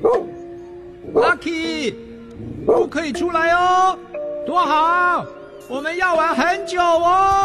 Lucky， 不可以出来哦，多好，我们要玩很久哦。